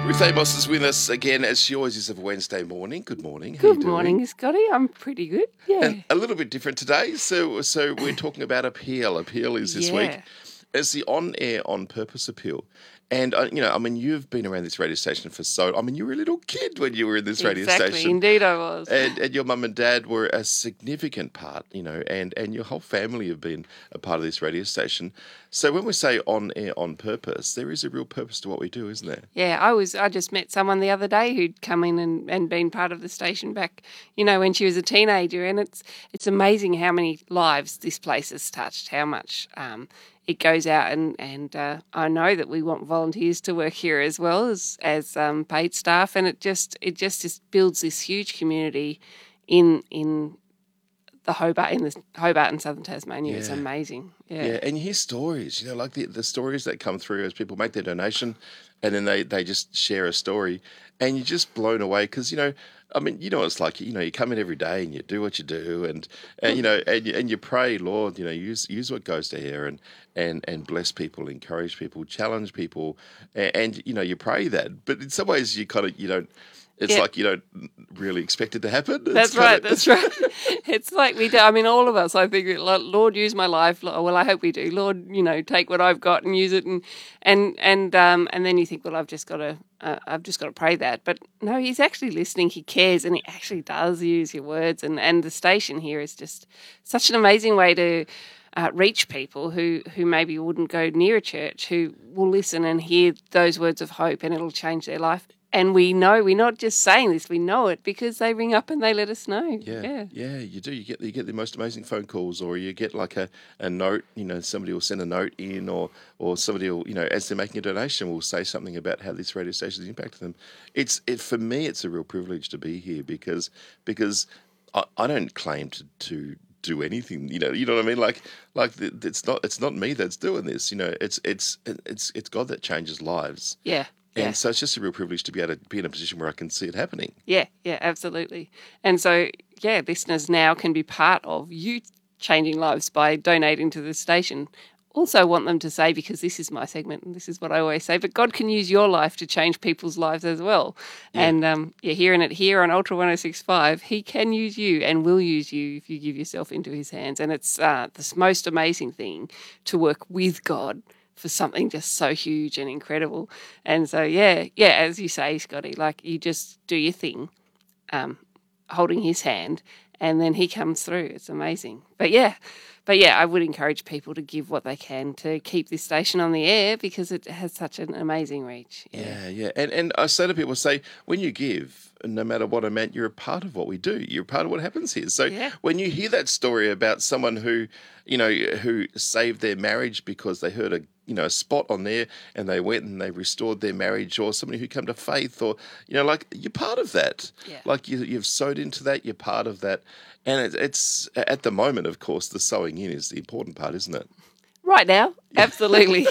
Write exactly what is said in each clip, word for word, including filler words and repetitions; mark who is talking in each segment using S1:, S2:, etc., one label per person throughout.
S1: Ruth Amos is with us again, as she always is, of Wednesday morning. Good morning. How
S2: Good
S1: you doing?
S2: morning, Scotty. I'm pretty good. Yeah.
S1: And a little bit different today. So, so we're talking about appeal. Appeal is this
S2: Yeah.
S1: week. It's the on-air, on-purpose appeal. And, uh, you know, I mean, you've been around this radio station for so... I mean, you were a little kid when you were in this radio
S2: Exactly.
S1: station.
S2: Indeed I was.
S1: And, and your mum and dad were a significant part, you know, and, and your whole family have been a part of this radio station. So when we say on-air, on purpose, there is a real purpose to what we do, isn't there?
S2: Yeah, I was. I just met someone the other day who'd come in and, and been part of the station back, you know, when she was a teenager. And it's it's amazing how many lives this place has touched, how much um, it goes out. And, and uh, I know that we want volunteers to work here as well as, as um, paid staff. And it just it just, just builds this huge community in in the Hobart, in the Hobart and Southern Tasmania.
S1: Yeah.
S2: It's amazing. Yeah.
S1: Yeah, and you hear stories, you know, like the, the stories that come through as people make their donation and then they, they just share a story and you're just blown away because, you know, I mean, you know what it's like, you know, you come in every day and you do what you do and, and you know, and you, and you pray, Lord, you know, use use what goes to here and, and, and bless people, encourage people, challenge people and, and, you know, you pray that. But in some ways you kind of, you don't, it's
S2: Yeah.
S1: like you don't really expect it to happen. It's
S2: That's
S1: kinda-
S2: right. That's right. It's like we do. I mean, all of us. I think, Lord, use my life. Well, I hope we do. Lord, you know, take what I've got and use it, and and and um and then you think, well, I've just got to, uh, I've just got to pray that. But no, He's actually listening. He cares, and He actually does use your words. And and the station here is just such an amazing way to uh, reach people who who maybe wouldn't go near a church, who will listen and hear those words of hope, and it'll change their life. And we know, we're not just saying this, we know it because they ring up and they let us know.
S1: Yeah,
S2: Yeah.
S1: yeah, you do. You get you get the most amazing phone calls, or you get like a, a note. You know, somebody will send a note in, or or somebody will, you know, as they're making a donation, will say something about how this radio station has impacted them. It's it for me. It's a real privilege to be here because because I, I don't claim to to do anything. You know, you know what I mean. Like like the, it's not it's not me that's doing this. You know, it's it's it's it's God that changes lives.
S2: Yeah.
S1: And
S2: Yeah.
S1: so it's just a real privilege to be able to be in a position where I can see it happening.
S2: Yeah, yeah, absolutely. And so, yeah, listeners now can be part of you changing lives by donating to the station. Also want them to say, because this is my segment and this is what I always say, but God can use your life to change people's lives as well.
S1: Yeah.
S2: And um, you're hearing it here on Ultra one oh six point five. He can use you and will use you if you give yourself into His hands. And it's uh, the most amazing thing to work with God for something just so huge and incredible. And so, yeah, yeah, as you say, Scotty, like you just do your thing, um, holding His hand, and then He comes through. It's amazing. But yeah, but yeah, I would encourage people to give what they can to keep this station on the air because it has such an amazing reach.
S1: Yeah, yeah. And and I say to people, say, when you give, no matter what amount, you're a part of what we do. You're a part of what happens here. So
S2: Yeah.
S1: when you hear that story about someone who, you know, who saved their marriage because they heard a, you know, a spot on there and they went and they restored their marriage, or somebody who came to faith, or, you know, like you're part of that.
S2: Yeah.
S1: Like you, you've sowed into that, you're part of that. And it, it's, at the moment, of course, the sowing in is the important part, isn't it?
S2: Right now, absolutely.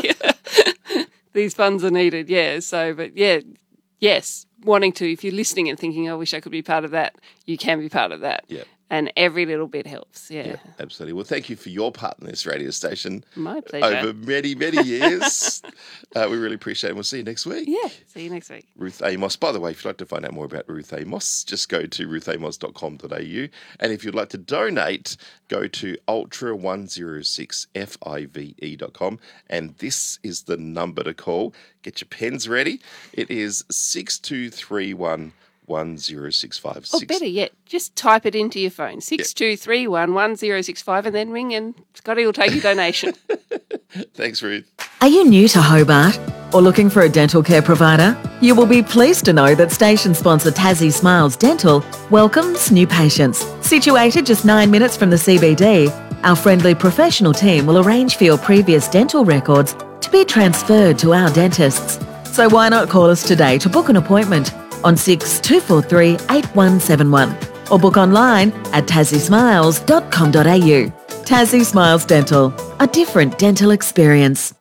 S2: These funds are needed, yeah. So, but yeah, yes, wanting to, if you're listening and thinking, I wish I could be part of that, you can be part of that.
S1: Yeah.
S2: And every little bit helps, yeah.
S1: Yeah, absolutely. Well, thank you for your part in this radio station.
S2: My pleasure.
S1: Over many, many years. uh, we really appreciate it. We'll see you next week.
S2: Yeah, see you next week.
S1: Ruth Amos. By the way, if you'd like to find out more about Ruth Amos, just go to ruth amos dot com dot a u. And if you'd like to donate, go to ultra one oh six five dot com. And this is the number to call. Get your pens ready. It is six two three one one zero six five.
S2: Or better yet, just type it into your phone, six two three one one zero six five, and then ring and Scotty will take your donation.
S1: Thanks, Ruth.
S3: Are you new to Hobart or looking for a dental care provider? You will be pleased to know that station sponsor Tassie Smiles Dental welcomes new patients. Situated just nine minutes from the C B D, our friendly professional team will arrange for your previous dental records to be transferred to our dentists. So why not call us today to book an appointment on six two four three eight one seven one or book online at tassie smiles dot com dot a u. Tassie Smiles Dental, a different dental experience.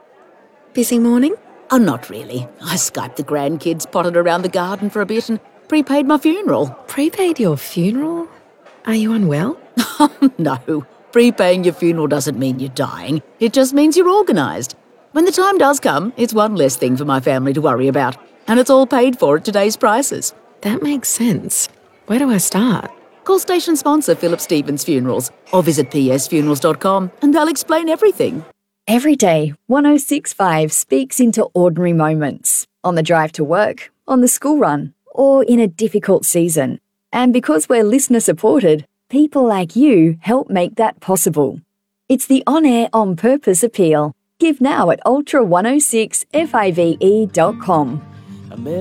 S4: Busy morning?
S5: Oh, not really. I Skyped the grandkids, potted around the garden for a bit and prepaid my funeral.
S4: Prepaid your funeral? Are you unwell?
S5: No, prepaying your funeral doesn't mean you're dying. It just means you're organised. When the time does come, it's one less thing for my family to worry about. And it's all paid for at today's prices.
S4: That makes sense. Where do I start?
S5: Call station sponsor Philip Stevens Funerals or visit p s funerals dot com and they'll explain everything.
S6: Every day, one oh six point five speaks into ordinary moments. On the drive to work, on the school run, or in a difficult season. And because we're listener supported, people like you help make that possible. It's the On Air On Purpose appeal. Give now at ultra one oh six five e dot com.